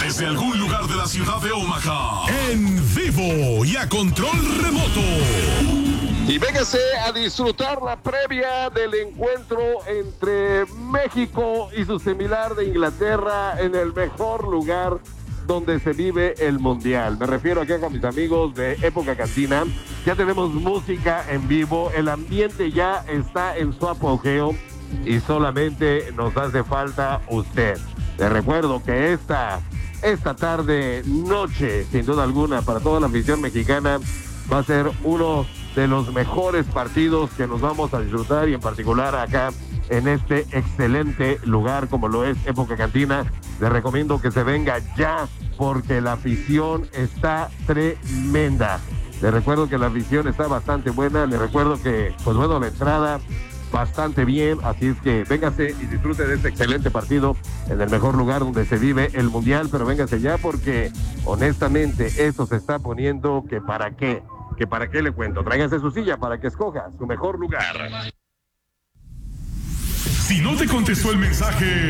Desde algún lugar de la ciudad de Omaha, en vivo y a control remoto. Y véngase a disfrutar la previa del encuentro entre México y su similar de Inglaterra en el mejor lugar donde se vive el Mundial. Me refiero aquí con mis amigos de Época Cantina. Ya tenemos música en vivo, el ambiente ya está en su apogeo y solamente nos hace falta usted. Les recuerdo que esta tarde, noche, sin duda alguna, para toda la afición mexicana, va a ser uno de los mejores partidos que nos vamos a disfrutar, y en particular acá en este excelente lugar como lo es Época Cantina. Les recomiendo que se venga ya porque la afición está tremenda. Les recuerdo que la afición está bastante buena. Les recuerdo que, pues bueno, la entrada bastante bien, así es que véngase y disfrute de este excelente partido en el mejor lugar donde se vive el Mundial, pero véngase ya porque honestamente esto se está poniendo que para qué le cuento. Tráigase su silla para que escoja su mejor lugar. Si no te contestó el mensaje